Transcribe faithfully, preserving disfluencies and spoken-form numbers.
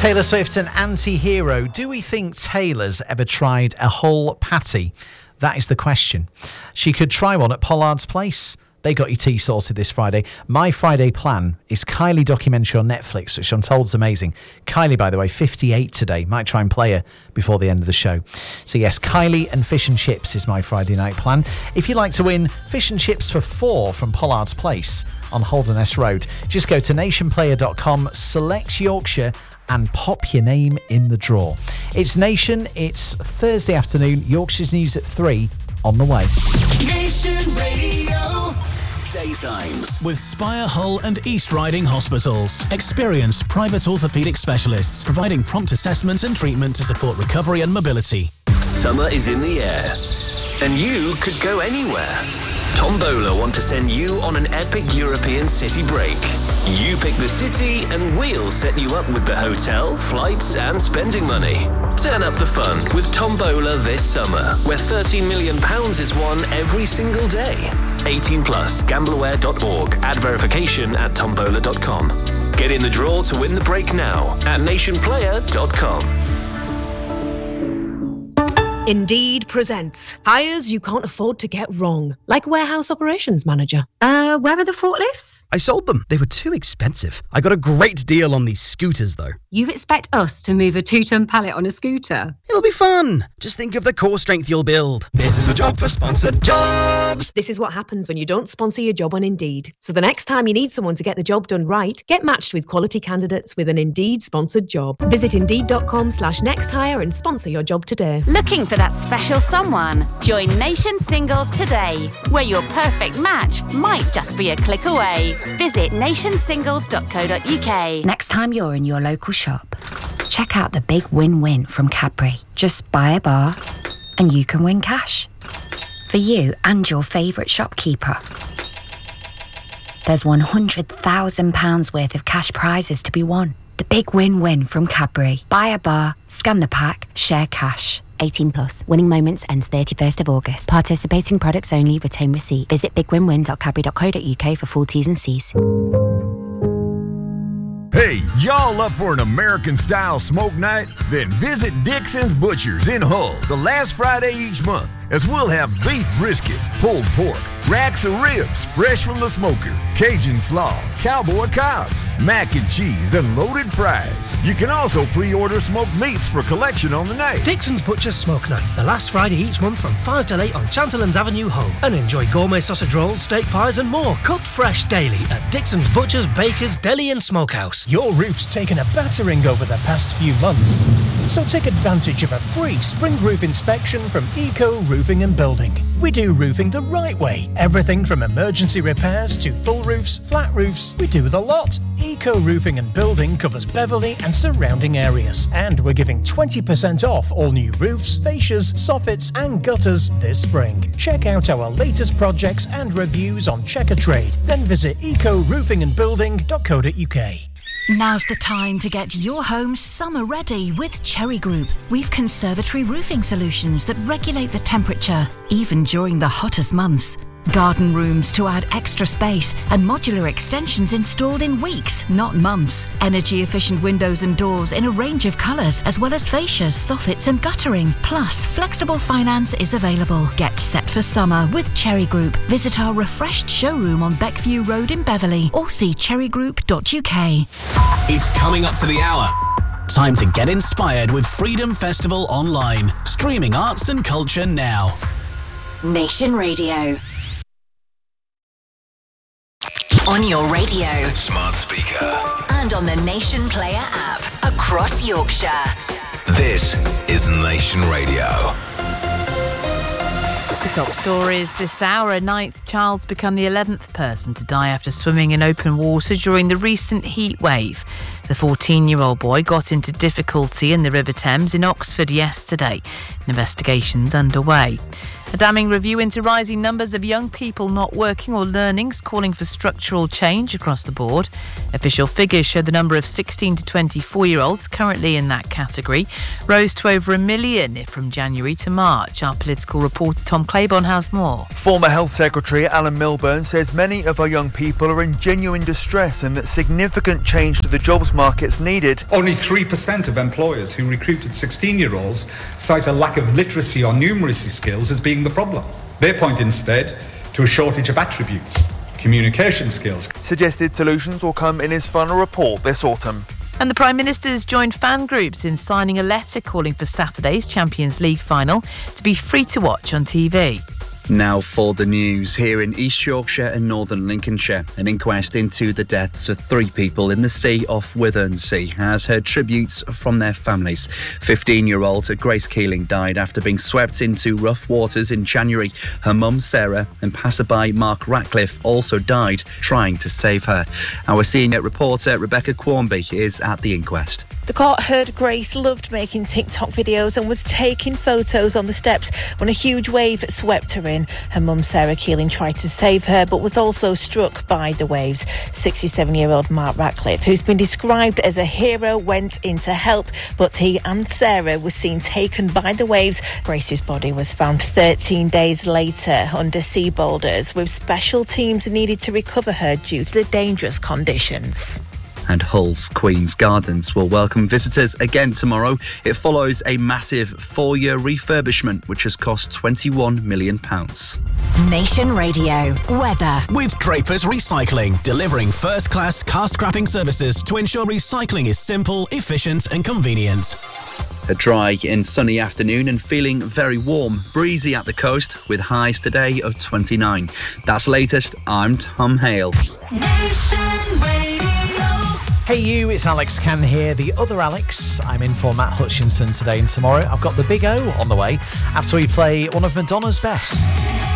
Taylor Swift, an anti-hero. Do we think Taylor's ever tried a whole patty? That is the question. She could try one at Pollard's Place. They got your tea sorted this Friday. My Friday plan is Kylie documentary on Netflix, which I'm told is amazing. Kylie, by the way, fifty-eight today. Might try and play her before the end of the show. So yes, Kylie and fish and chips is my Friday night plan. If you'd like to win fish and chips for four from Pollard's Place on Holderness Road, just go to nation player dot com, select Yorkshire and pop your name in the draw. It's Nation, it's Thursday afternoon, Yorkshire's News at three on the way. Nation Radio. Daytimes with Spire Hull and East Riding Hospitals. Experienced private orthopaedic specialists providing prompt assessment and treatment to support recovery and mobility. Summer is in the air, and you could go anywhere. Tombola want to send you on an epic European city break. You pick the city and we'll set you up with the hotel, flights and spending money. Turn up the fun with Tombola this summer, where thirteen million pounds is won every single day. eighteen plus, gamble aware dot org. Add verification at tombola dot com. Get in the draw to win the break now at nation player dot com. Indeed presents hires you can't afford to get wrong, like warehouse operations manager. Uh, where are the forklifts? I sold them. They were too expensive. I got a great deal on these scooters, though. You expect us to move a two-ton pallet on a scooter? It'll be fun. Just think of the core strength you'll build. This is a job for sponsored jobs. This is what happens when you don't sponsor your job on Indeed. So the next time you need someone to get the job done right, get matched with quality candidates with an Indeed sponsored job. Visit indeed.com slash next hire and sponsor your job today. Looking for that special someone? Join Nation Singles today, where your perfect match might just be a click away. Visit nation singles dot co dot uk. Next time you're in your local shop, check out the big win-win from Cadbury. Just buy a bar and you can win cash for you and your favourite shopkeeper. There's one hundred thousand pounds worth of cash prizes to be won. The big win-win from Cadbury. Buy a bar, scan the pack, share cash. eighteen plus. Winning moments ends thirty-first of August. Participating products only. Retain receipt. Visit big win win dot cadbury dot co dot uk for full T's and C's. Hey, y'all up for an American-style smoke night? Then visit Dixon's Butchers in Hull the last Friday each month, as we'll have beef brisket, pulled pork, racks of ribs fresh from the smoker, Cajun slaw, cowboy cobs, mac and cheese, and loaded fries. You can also pre-order smoked meats for collection on the night. Dixon's Butchers Smoke Night, the last Friday each month from five till eight on Chanterlands Avenue, Hull. And enjoy gourmet sausage rolls, steak pies and more, cooked fresh daily at Dixon's Butchers, Bakers, Deli and Smokehouse. Your roof's taken a battering over the past few months, so take advantage of a free spring roof inspection from Eco Roofing and Building. We do roofing the right way. Everything from emergency repairs to full roofs, flat roofs, we do the lot. Eco Roofing and Building covers Beverley and surrounding areas. And we're giving twenty percent off all new roofs, fascias, soffits and gutters this spring. Check out our latest projects and reviews on Checker Trade. Then visit eco roofing and building dot co dot uk. Now's the time to get your home summer ready with Cherry Group. We've conservatory roofing solutions that regulate the temperature, even during the hottest months. Garden rooms to add extra space and modular extensions installed in weeks, not months. Energy efficient windows and doors in a range of colours, as well as fascias, soffits and guttering. Plus, flexible finance is available. Get set for summer with Cherry Group. Visit our refreshed showroom on Beckview Road in Beverley or see cherry group dot uk. It's coming up to the hour. Time to get inspired with Freedom Festival Online. Streaming arts and culture now. Nation Radio. On your radio, smart speaker, and on the Nation Player app across Yorkshire. This is Nation Radio. The top stories this hour. A ninth child's become the eleventh person to die after swimming in open water during the recent heat wave. The fourteen-year-old boy got into difficulty in the River Thames in Oxford yesterday. Investigations underway. A damning review into rising numbers of young people not working or learning is calling for structural change across the board. Official figures show the number of sixteen to twenty-four-year-olds currently in that category rose to over a million from January to March. Our political reporter Tom Claiborne has more. Former Health Secretary Alan Milburn says many of our young people are in genuine distress and that significant change to the jobs market's needed. Only three percent of employers who recruited sixteen-year-olds cite a lack of literacy or numeracy skills as being the problem. They point instead to a shortage of attributes, communication skills. Suggested solutions will come in his final report this autumn. And the Prime Minister's joined fan groups in signing a letter calling for Saturday's Champions League final to be free to watch on T V. Now for the news. Here in East Yorkshire and northern Lincolnshire, an inquest into the deaths of three people in the sea off Withernsea has heard tributes from their families. fifteen-year-old Grace Keeling died after being swept into rough waters in January. Her mum, Sarah, and passerby Mark Ratcliffe also died trying to save her. Our senior reporter Rebecca Quarmby is at the inquest. The court heard Grace loved making TikTok videos and was taking photos on the steps when a huge wave swept her in. Her mum, Sarah Keeling, tried to save her but was also struck by the waves. sixty-seven-year-old Mark Ratcliffe, who's been described as a hero, went in to help, but he and Sarah were seen taken by the waves. Grace's body was found thirteen days later under sea boulders, with special teams needed to recover her due to the dangerous conditions. And Hull's Queen's Gardens will welcome visitors again tomorrow. It follows a massive four-year refurbishment which has cost twenty-one million pounds. Nation Radio weather. With Draper's Recycling, delivering first-class car scrapping services to ensure recycling is simple, efficient and convenient. A dry and sunny afternoon and feeling very warm. Breezy at the coast with highs today of twenty-nine. That's latest. I'm Tom Hale. Hey you, it's Alex Cann here, the other Alex. I'm in for Matt Hutchinson today and tomorrow. I've got the Big O on the way after we play one of Madonna's best.